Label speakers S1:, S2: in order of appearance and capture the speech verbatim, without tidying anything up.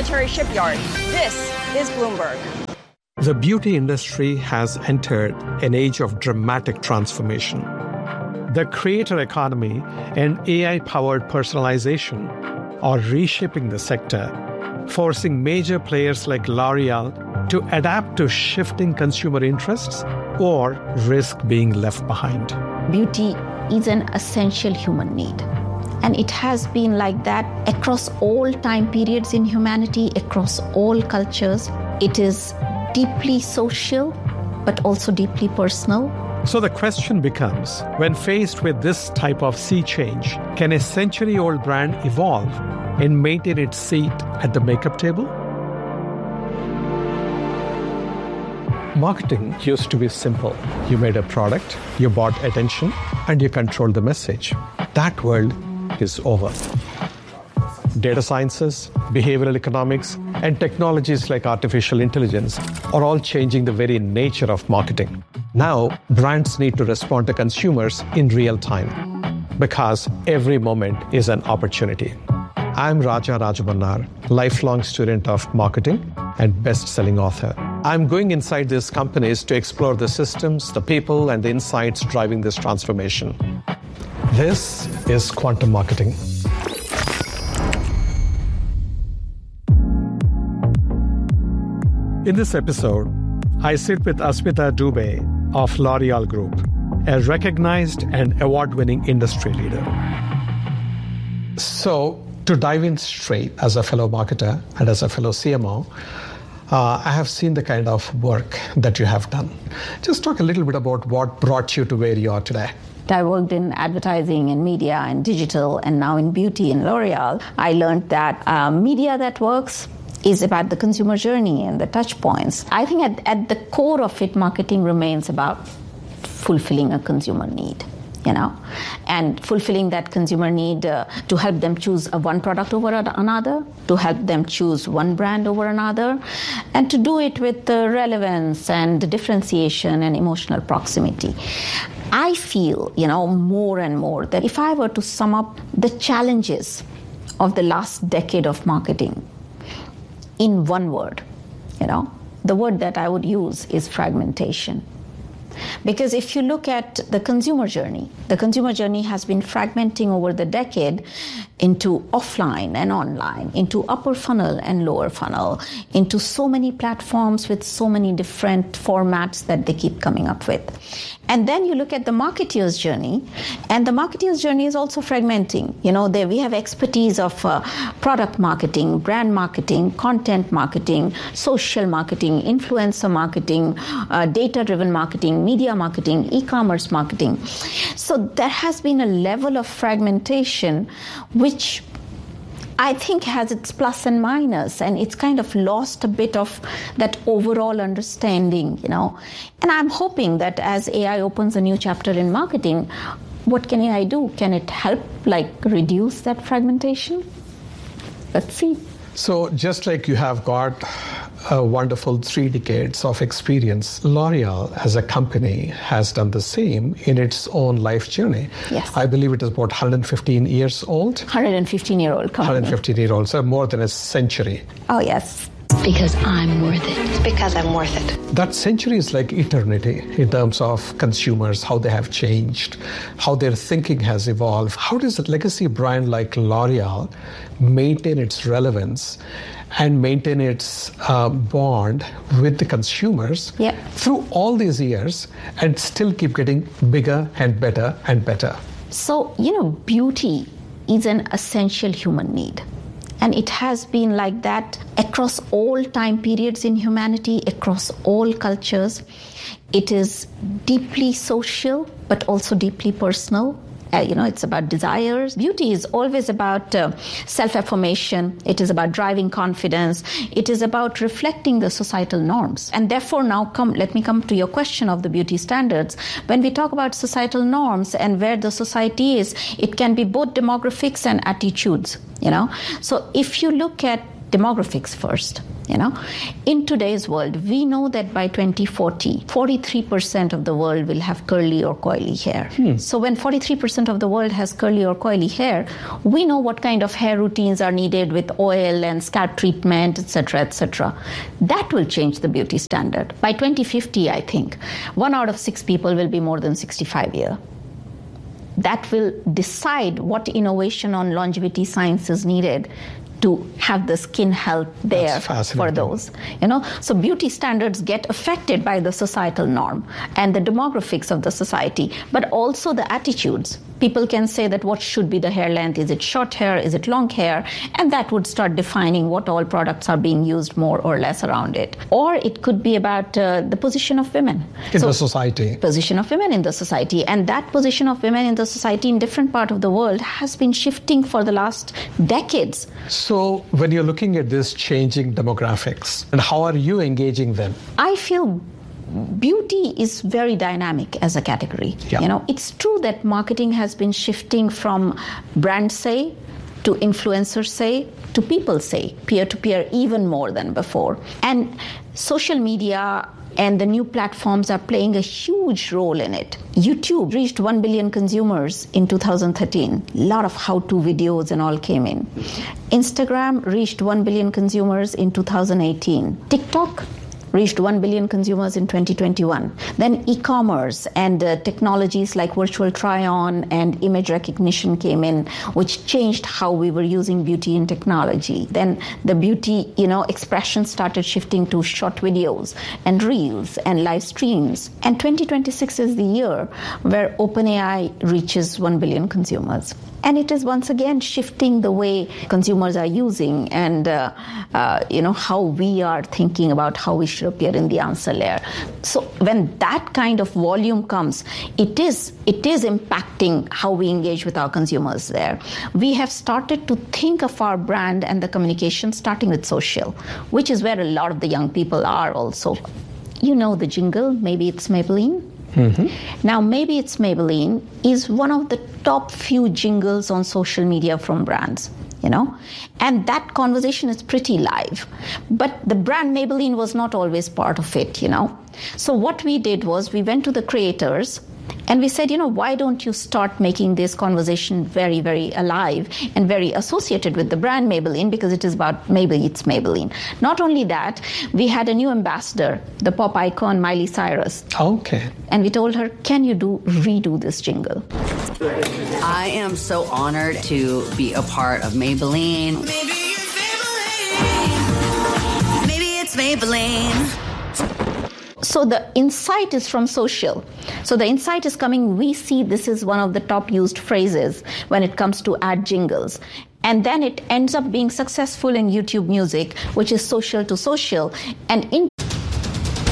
S1: military shipyard. This is Bloomberg.
S2: The beauty industry has entered an age of dramatic transformation. The creator economy and A I-powered personalization are reshaping the sector, forcing major players like L'Oreal to adapt to shifting consumer interests or risk being left behind.
S3: Beauty is an essential human need. And it has been like that across all time periods in humanity, across all cultures. It is deeply social, but also deeply personal.
S2: So the question becomes, when faced with this type of sea change, can a century-old brand evolve and maintain its seat at the makeup table? Marketing used to be simple. You made a product, you bought attention, and you controlled the message. That world is over. Data sciences, behavioral economics, and technologies like artificial intelligence are all changing the very nature of marketing. Now, brands need to respond to consumers in real time because every moment is an opportunity. I'm Raja Rajamannar, lifelong student of marketing and best-selling author. I'm going inside these companies to explore the systems, the people, and the insights driving this transformation. This is Quantum Marketing. In this episode, I sit with Asmita Dubey of L'Oreal Group, a recognized and award-winning industry leader. So, to dive in straight as a fellow marketer and as a fellow C M O, uh, I have seen the kind of work that you have done. Just talk a little bit about what brought you to where you are today.
S3: I worked in advertising and media and digital, and now in beauty in L'Oreal. I learned that uh, media that works is about the consumer journey and the touch points. I think at, at the core of it, marketing remains about fulfilling a consumer need, you know, and fulfilling that consumer need uh, to help them choose a one product over another, to help them choose one brand over another, and to do it with uh, relevance and differentiation and emotional proximity. I feel, you know, more and more that if I were to sum up the challenges of the last decade of marketing in one word, you know, the word that I would use is fragmentation. Because if you look at the consumer journey, the consumer journey has been fragmenting over the decade into offline and online, into upper funnel and lower funnel, into so many platforms with so many different formats that they keep coming up with. And then you look at the marketeer's journey, and the marketeer's journey is also fragmenting. You know, there we have expertise of uh, product marketing, brand marketing, content marketing, social marketing, influencer marketing, uh, data-driven marketing, media marketing, e-commerce marketing. So there has been a level of fragmentation which I think has its plus and minus, and it's kind of lost a bit of that overall understanding, you know. And I'm hoping that as A I opens a new chapter in marketing, what can A I do? Can it help, like, reduce that fragmentation? Let's see.
S2: So just like you have got a wonderful three decades of experience, L'Oreal as a company has done the same in its own life journey.
S3: Yes.
S2: I believe it is about one hundred fifteen years old.
S3: one hundred fifteen-year-old company.
S2: one hundred fifteen year old, so more than a century.
S3: Oh, yes.
S4: Because I'm worth it.
S1: Because I'm worth it.
S2: That century is like eternity in terms of consumers, how they have changed, how their thinking has evolved. How does a legacy brand like L'Oreal maintain its relevance and maintain its uh, bond with the consumers
S3: yep.
S2: through all these years and still keep getting bigger and better and better?
S3: So, you know, beauty is an essential human need. And it has been like that across all time periods in humanity, across all cultures. It is deeply social, but also deeply personal. Uh, you know, it's about desires. Beauty is always about uh, self-affirmation. It is about driving confidence. It is about reflecting the societal norms. And therefore, now come, let me come to your question of the beauty standards. When we talk about societal norms and where the society is, it can be both demographics and attitudes, you know. So if you look at demographics first, You know, in today's world, we know that by twenty forty, forty-three percent of the world will have curly or coily hair. Hmm. So when forty-three percent of the world has curly or coily hair, we know what kind of hair routines are needed with oil and scalp treatment, et cetera, et cetera. That will change the beauty standard. By twenty fifty, I think, one out of six people will be more than sixty-five years. That will decide what innovation on longevity science is needed to have the skin health there for those. You know, so beauty standards get affected by the societal norm and the demographics of the society, but also the attitudes. People can say that what should be the hair length? Is it short hair? Is it long hair? And that would start defining what all products are being used more or less around it. Or it could be about uh, the position of women.
S2: In so, the society.
S3: Position of women in the society. And that position of women in the society in different parts of the world has been shifting for the last decades.
S2: So when you're looking at this changing demographics, and how are you engaging them?
S3: I feel beauty is very dynamic as a category. Yeah. You know, it's true that marketing has been shifting from brand say to influencer say to people say, peer-to-peer even more than before. And social media and the new platforms are playing a huge role in it. YouTube reached one billion consumers in two thousand thirteen. A lot of how-to videos and all came in. Instagram reached one billion consumers in two thousand eighteen. TikTok reached one billion consumers in twenty twenty-one. Then e-commerce and uh, technologies like virtual try-on and image recognition came in, which changed how we were using beauty and technology. Then the beauty, you know, expression started shifting to short videos and reels and live streams. And twenty twenty-six is the year where OpenAI reaches one billion consumers. And it is once again shifting the way consumers are using and, uh, uh, you know, how we are thinking about how we should appear in the answer layer. So when that kind of volume comes, it is, it is impacting how we engage with our consumers there. We have started to think of our brand and the communication starting with social, which is where a lot of the young people are also. You know the jingle, maybe it's Maybelline. Mm-hmm. Now, Maybe It's Maybelline is one of the top few jingles on social media from brands, you know, and that conversation is pretty live. But the brand Maybelline was not always part of it, you know. So what we did was we went to the creators and we said, you know, why don't you start making this conversation very, very alive and very associated with the brand Maybelline, because it is about Maybe It's Maybelline. Not only that, we had a new ambassador, the pop icon Miley Cyrus.
S2: Okay.
S3: And we told her, can you do redo this jingle?
S5: I am so honored to be a part of Maybelline. Maybe it's Maybelline. Maybe it's Maybelline.
S3: So the insight is from social. So the insight is coming, we see this is one of the top used phrases when it comes to ad jingles. And then it ends up being successful in YouTube Music, which is social to social. And in